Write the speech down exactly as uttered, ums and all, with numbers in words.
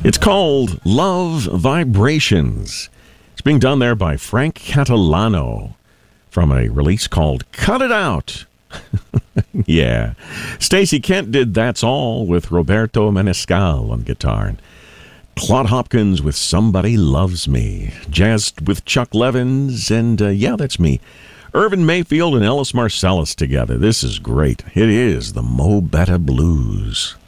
It's called Love Vibrations. It's being done there by Frank Catalano from a release called Cut It Out. Yeah. Stacey Kent did That's All with Roberto Menescal on guitar. And Claude Hopkins with Somebody Loves Me. Jazzed with Chuck Levins, and uh, yeah, that's me. Irvin Mayfield and Ellis Marsalis together. This is great. It is the Mo Betta Blues.